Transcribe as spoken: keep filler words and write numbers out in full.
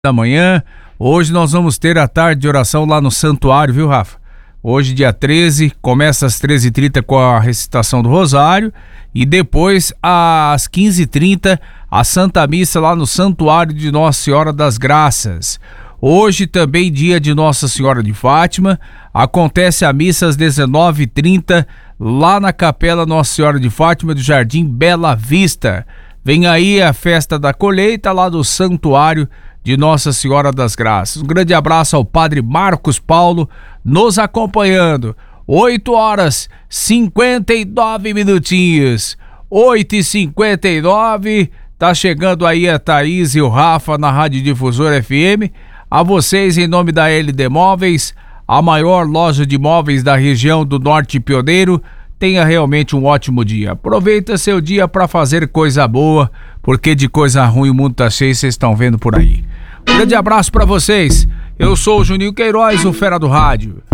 Da manhã. Hoje nós vamos ter a tarde de oração lá no santuário, viu, Rafa? Hoje, dia treze, começa às treze e trinta com a recitação do Rosário e depois às quinze e trinta a Santa Missa lá no santuário de Nossa Senhora das Graças. Hoje também dia de Nossa Senhora de Fátima, acontece a missa às dezenove e trinta lá na Capela Nossa Senhora de Fátima do Jardim Bela Vista. Vem aí a festa da colheita lá do santuário de Nossa Senhora das Graças. Um grande abraço ao Padre Marcos Paulo nos acompanhando. oito horas cinquenta e nove minutinhos. oito e cinquenta e nove. Tá chegando aí a Thaís e o Rafa na Rádio Difusora F M. A vocês, em nome da L D Móveis, a maior loja de móveis da região do Norte Pioneiro. Tenha realmente um ótimo dia. Aproveita seu dia para fazer coisa boa, porque de coisa ruim o mundo tá cheio, vocês estão vendo por aí. Um grande abraço para vocês. Eu sou o Juninho Queiroz, o Fera do Rádio.